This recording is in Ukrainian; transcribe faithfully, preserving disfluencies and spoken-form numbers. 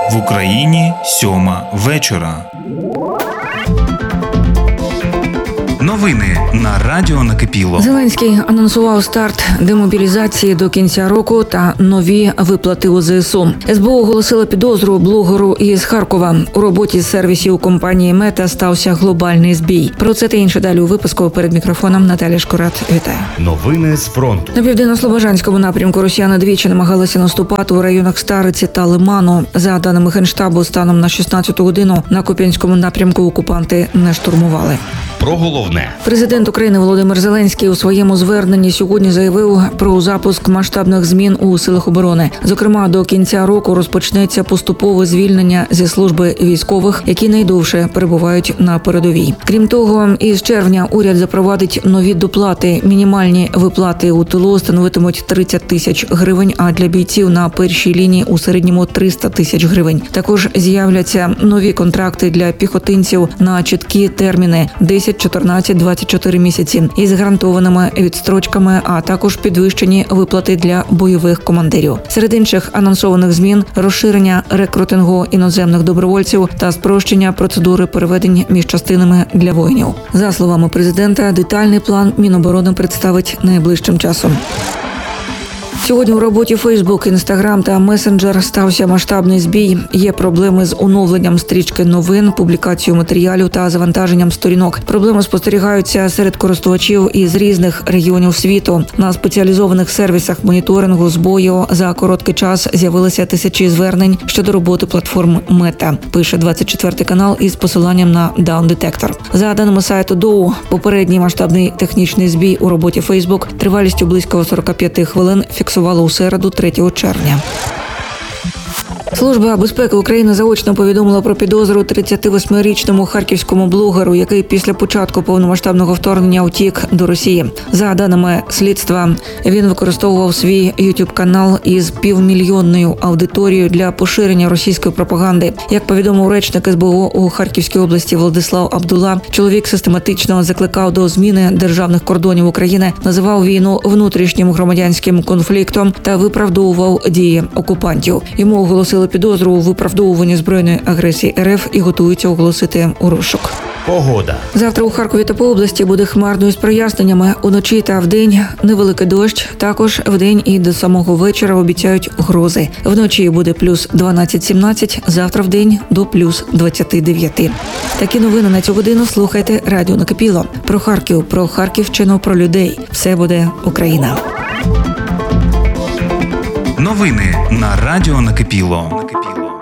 В Україні сьома вечора. Новини на Радіо Накипіло. Зеленський анонсував старт демобілізації до кінця року та нові виплати у зе ес у. ес бе у оголосила підозру блогеру із Харкова. У роботі сервісів компанії Мета стався глобальний збій. Про це та інше далі у випуску. Перед мікрофоном Наталя Шкурат. Вітаю. Новини з фронту. На південно-слобожанському напрямку росіяни двічі намагалися наступати у районах Стариці та Лиману. За даними Генштабу, станом на шістнадцяту годину на Куп'янському напрямку окупанти не штурмували. Про головне. Президент України Володимир Зеленський у своєму зверненні сьогодні заявив про запуск масштабних змін у силах оборони. Зокрема, до кінця року розпочнеться поступове звільнення зі служби військових, які найдовше перебувають на передовій. Крім того, із червня уряд запровадить нові доплати. Мінімальні виплати у тилу становитимуть тридцять тисяч гривень, а для бійців на першій лінії у середньому триста тисяч гривень. Також з'являться нові контракти для піхотинців на чіткі терміни – десять, чотирнадцять, двадцять чотири місяці із гарантованими відстрочками, а також підвищені виплати для бойових командирів. Серед інших анонсованих змін – розширення рекрутингу іноземних добровольців та спрощення процедури переведень між частинами для воїнів. За словами президента, детальний план Міноборони представить найближчим часом. Сьогодні у роботі Фейсбук, Інстаграм та Месенджер стався масштабний збій. Є проблеми з оновленням стрічки новин, публікацією матеріалів та завантаженням сторінок. Проблеми спостерігаються серед користувачів із різних регіонів світу. На спеціалізованих сервісах моніторингу збою за короткий час з'явилися тисячі звернень щодо роботи платформ Мета, пише двадцять четвертий канал із посиланням на Down Detector. За даними сайту Доу, попередній масштабний технічний збій у роботі Фейсбук тривалістю близько сорок п'ять хвилин фіксував у середу, третього червня. Служба безпеки України заочно повідомила про підозру тридцятивосьмирічному харківському блогеру, який після початку повномасштабного вторгнення утік до Росії. За даними слідства, він використовував свій ютуб-канал із півмільйонною аудиторією для поширення російської пропаганди. Як повідомив речник ес бе у у Харківській області Владислав Абдула, чоловік систематично закликав до зміни державних кордонів України, називав війну внутрішнім громадянським конфліктом та виправдовував дії окупантів. Йому оголосили підозру у виправдовуванні збройної агресії ер еф і готуються оголосити у розшук. Погода. Завтра у Харкові та по області буде хмарно із проясненнями. Уночі та вдень невеликий дощ. Також вдень і до самого вечора обіцяють грози. Вночі буде плюс дванадцять-сімнадцять, завтра вдень до плюс двадцять дев'ять. Такі новини на цю годину слухайте Радіо Накипіло. Про Харків, про Харківщину, про людей. Все буде Україна. Новини на Радіо Накипіло.